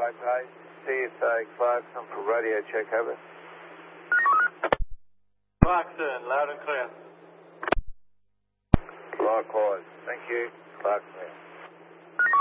Taipei. CSA Clarkson for radio check, over. Clarkson, loud and clear. Likewise. Thank you. Clarkson.